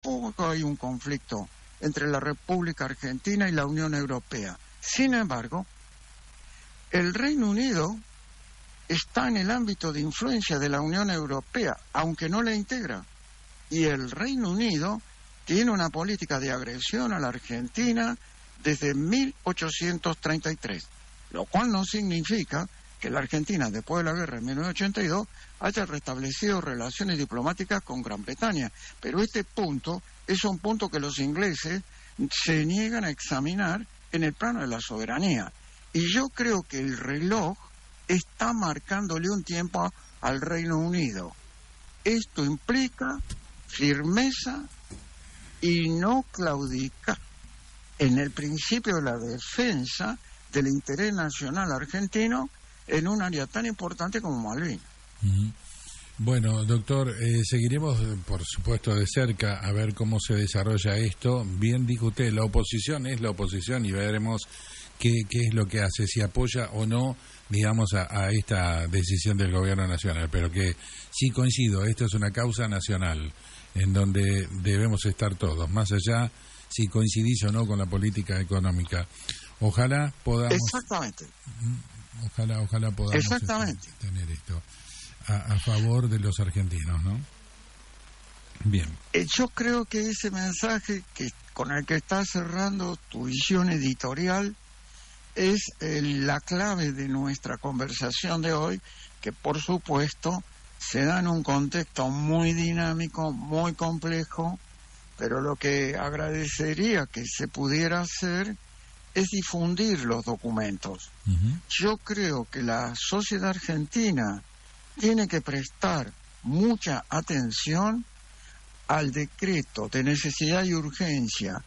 tampoco hay un conflicto entre la República Argentina y la Unión Europea. Sin embargo, el Reino Unido está en el ámbito de influencia de la Unión Europea, aunque no la integra. Y el Reino Unido tiene una política de agresión a la Argentina desde 1833, lo cual no significa que la Argentina, después de la guerra de 1982, haya restablecido relaciones diplomáticas con Gran Bretaña. Pero este punto es un punto que los ingleses se niegan a examinar en el plano de la soberanía. Y yo creo que el reloj está marcándole un tiempo al Reino Unido. Esto implica firmeza y no claudicar en el principio de la defensa del interés nacional argentino en un área tan importante como Malvinas. Bueno, doctor, seguiremos, por supuesto, de cerca a ver cómo se desarrolla esto. Bien dijo usted, la oposición es la oposición y veremos qué es lo que hace, si apoya o no, digamos, a esta decisión del gobierno nacional. Pero que sí coincido, esto es una causa nacional en donde debemos estar todos, más allá si coincidís o no con la política económica. Ojalá podamos... Exactamente. Ojalá podamos tener esto a favor de los argentinos, ¿no? Bien. Yo creo que ese mensaje con el que estás cerrando tu visión editorial es la clave de nuestra conversación de hoy, que por supuesto se da en un contexto muy dinámico, muy complejo, pero lo que agradecería que se pudiera hacer es difundir los documentos. Yo creo que la sociedad argentina tiene que prestar mucha atención al decreto de necesidad y urgencia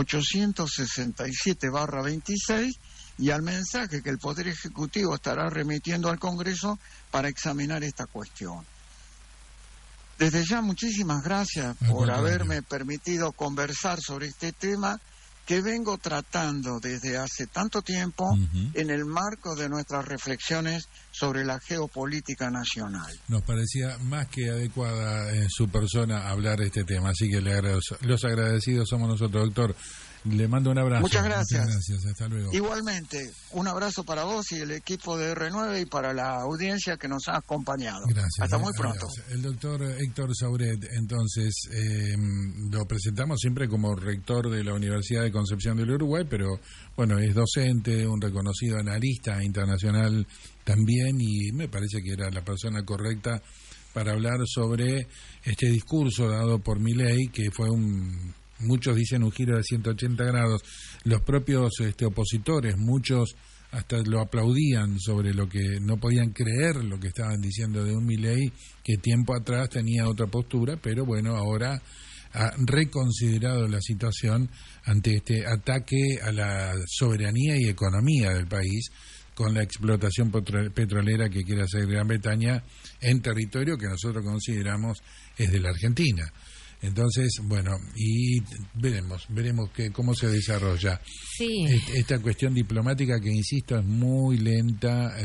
867/26 y al mensaje que el Poder Ejecutivo estará remitiendo al Congreso para examinar esta cuestión. Desde ya, muchísimas gracias por haberme permitido conversar sobre este tema que vengo tratando desde hace tanto tiempo en el marco de nuestras reflexiones sobre la geopolítica nacional. Nos parecía más que adecuada en su persona hablar de este tema, así que los agradecidos somos nosotros, doctor. Le mando un abrazo. Muchas gracias. Muchas gracias, hasta luego. Igualmente, un abrazo para vos y el equipo de R9 y para la audiencia que nos ha acompañado. Gracias. Hasta muy pronto. El doctor Héctor Sauret, entonces, lo presentamos siempre como rector de la Universidad de Concepción del Uruguay, pero bueno, es docente, un reconocido analista internacional también, y me parece que era la persona correcta para hablar sobre este discurso dado por Milei, que fue muchos dicen un giro de 180 grados. Los propios opositores, muchos hasta lo aplaudían sobre lo que no podían creer lo que estaban diciendo de un Milei que tiempo atrás tenía otra postura, pero bueno, ahora ha reconsiderado la situación ante este ataque a la soberanía y economía del país con la explotación petrolera que quiere hacer Gran Bretaña en territorio que nosotros consideramos es de la Argentina. Entonces, bueno, y veremos cómo se desarrolla esta cuestión diplomática que, insisto, es muy lenta,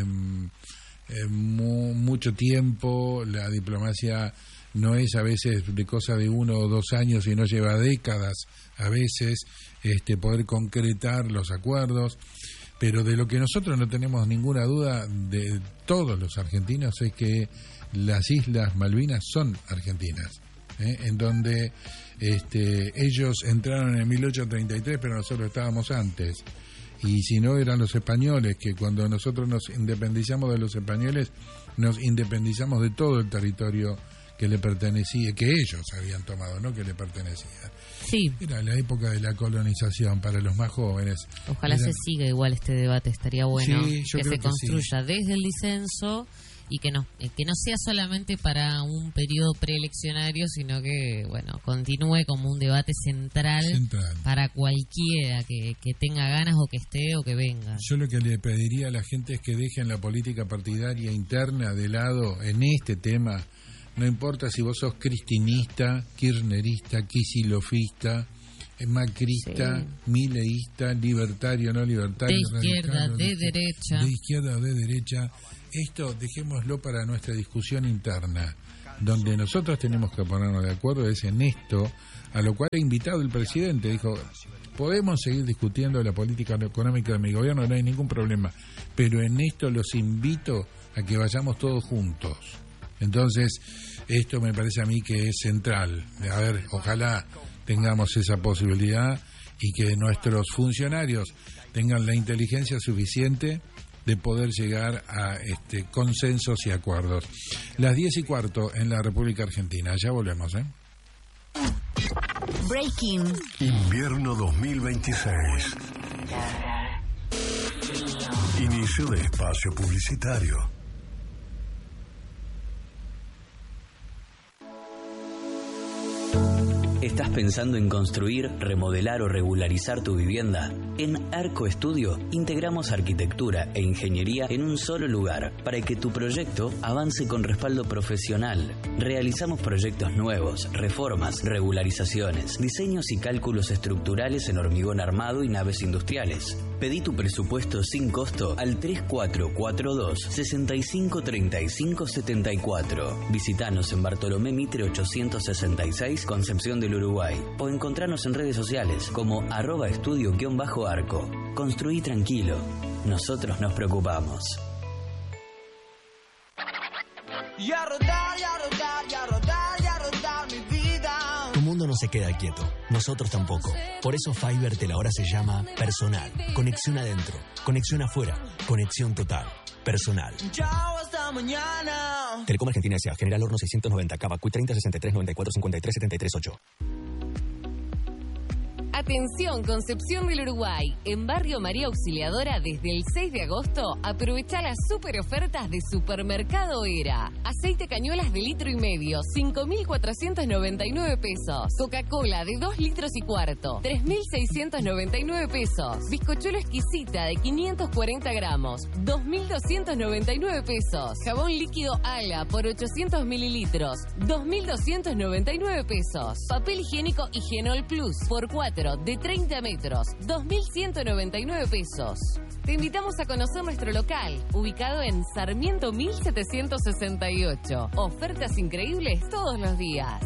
mucho tiempo. La diplomacia no es a veces de cosa de 1 o 2 años, sino lleva décadas a veces poder concretar los acuerdos. Pero de lo que nosotros no tenemos ninguna duda de todos los argentinos es que las Islas Malvinas son argentinas. En donde ellos entraron en 1833, pero nosotros estábamos antes. Y si no, eran los españoles, que cuando nosotros nos independizamos de los españoles, nos independizamos de todo el territorio que le pertenecía, que ellos habían tomado, no que le pertenecía. Sí. Era la época de la colonización para los más jóvenes. Ojalá se siga igual este debate, estaría bueno que se construya desde el disenso y que no sea solamente para un periodo preeleccionario, sino que continúe como un debate central. Para cualquiera que tenga ganas o que esté o que venga. Yo lo que le pediría a la gente es que dejen la política partidaria interna de lado en este tema. No importa si vos sos cristinista, kirchnerista, kisilofista, macrista, mileísta, libertario, no libertario, de izquierda, de derecha. De izquierda o de derecha. Esto dejémoslo para nuestra discusión interna. Donde nosotros tenemos que ponernos de acuerdo es en esto, a lo cual ha invitado el presidente. Dijo, podemos seguir discutiendo la política económica de mi gobierno, no hay ningún problema, pero en esto los invito a que vayamos todos juntos. Entonces, esto me parece a mí que es central. A ver, ojalá tengamos esa posibilidad y que nuestros funcionarios tengan la inteligencia suficiente de poder llegar a consensos y acuerdos. Las 10:15 en la República Argentina. Ya volvemos, ¿eh? Breaking. Invierno 2026. Inicio de espacio publicitario. ¿Estás pensando en construir, remodelar o regularizar tu vivienda? En Arco Estudio integramos arquitectura e ingeniería en un solo lugar para que tu proyecto avance con respaldo profesional. Realizamos proyectos nuevos, reformas, regularizaciones, diseños y cálculos estructurales en hormigón armado y naves industriales. Pedí tu presupuesto sin costo al 3442-653574. Visítanos en Bartolomé Mitre 866, Concepción del Uruguay, o encontranos en redes sociales como @estudio_arco. Construí tranquilo, nosotros nos preocupamos. Y a rodar, y a rodar, y a rodar, y a rodar mi vida. Tu mundo no se queda quieto, nosotros tampoco. Por eso Fibertel ahora se llama Personal. Conexión adentro, conexión afuera, conexión total. Personal. Chao, hasta mañana. Telecom Argentina S.A. General Horno 690, Cava, Q 30 63 94 53 73 8. Atención, Concepción del Uruguay. En Barrio María Auxiliadora, desde el 6 de agosto, aprovecha las super ofertas de Supermercado Era. Aceite cañuelas de 1,5 litros, 5.499 pesos. Coca-Cola de 2 litros y cuarto, 3.699 pesos. Bizcochuelo exquisita de 540 gramos, 2.299 pesos. Jabón líquido Ala por 800 mililitros, 2.299 pesos. Papel higiénico Higienol Plus por 4 de 30 metros, 2.199 pesos. Te invitamos a conocer nuestro local, ubicado en Sarmiento 1768. Ofertas increíbles todos los días.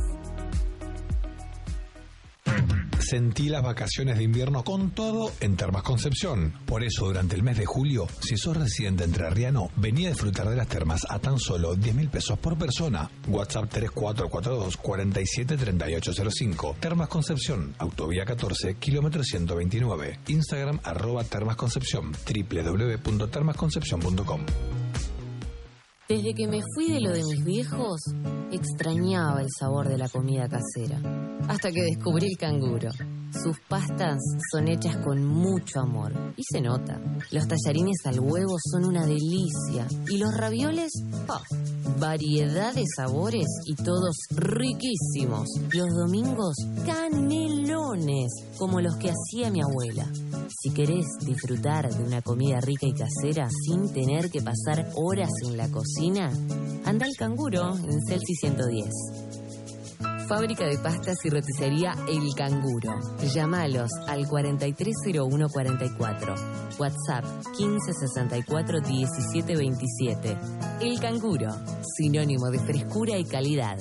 Sentí las vacaciones de invierno con todo en Termas Concepción. Por eso, durante el mes de julio, si sos residente entrerriano, vení a disfrutar de las termas a tan solo 10.000 pesos por persona. WhatsApp 3442 47 3805. Termas Concepción, Autovía 14, kilómetro 129. Instagram @Termas Concepción, www.termasconcepcion.com. Desde que me fui de lo de mis viejos, extrañaba el sabor de la comida casera. Hasta que descubrí el canguro. Sus pastas son hechas con mucho amor. Y se nota. Los tallarines al huevo son una delicia. Y los ravioles, variedad de sabores y todos riquísimos. Los domingos, canelones, como los que hacía mi abuela. Si querés disfrutar de una comida rica y casera sin tener que pasar horas en la cocina, anda al Canguro en Celsi 110. Fábrica de pastas y roticería El Canguro. Llámalos al 430144. WhatsApp 1564 1727. El Canguro, sinónimo de frescura y calidad.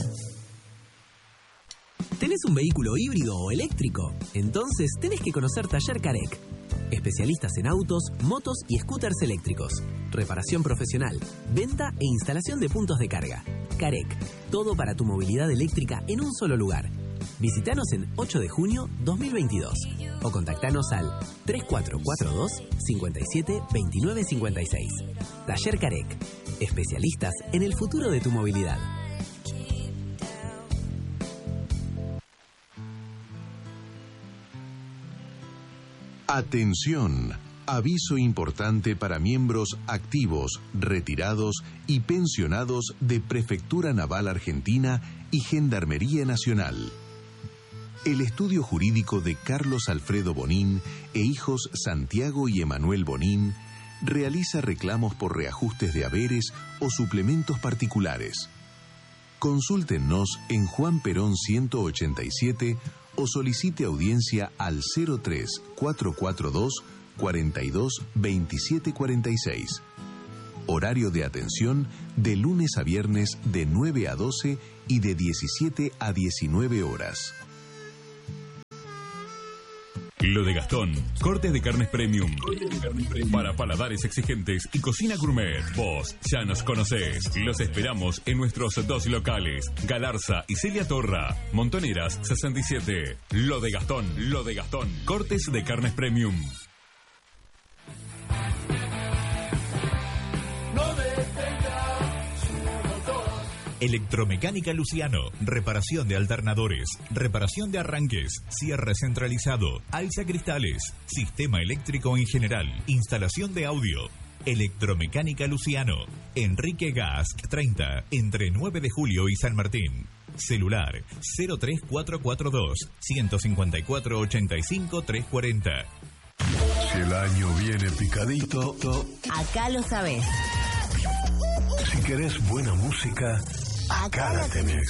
¿Tenés un vehículo híbrido o eléctrico? Entonces tenés que conocer Taller Carec. Especialistas en autos, motos y scooters eléctricos. Reparación profesional, venta e instalación de puntos de carga. Carec, todo para tu movilidad eléctrica en un solo lugar. Visítanos en 8 de junio 2022 o contactanos al 3442 57 29 56. Taller Carec, especialistas en el futuro de tu movilidad. Atención, aviso importante para miembros activos, retirados y pensionados de Prefectura Naval Argentina y Gendarmería Nacional. El estudio jurídico de Carlos Alfredo Bonín e hijos Santiago y Emanuel Bonín realiza reclamos por reajustes de haberes o suplementos particulares. Consúltennos en Juan Perón 187 o solicite audiencia al 03 442 42 27 46. Horario de atención de lunes a viernes de 9 a 12 y de 17 a 19 horas. Lo de Gastón, cortes de carnes premium. Para paladares exigentes y cocina gourmet. Vos ya nos conocés. Los esperamos en nuestros 2 locales, Galarza y Celia Torra, Montoneras 67. Lo de Gastón, cortes de carnes premium. Electromecánica Luciano, reparación de alternadores, reparación de arranques, cierre centralizado, alza cristales, sistema eléctrico en general, instalación de audio. Electromecánica Luciano, Enrique Gask 30, entre 9 de julio y San Martín. Celular 03442 154 85 340. Si el año viene picadito, acá lo sabés. Si querés buena música, acá la tenés.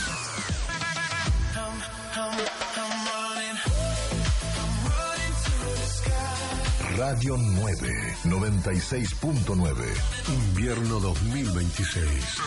Radio 9, 96.9. Invierno 2026.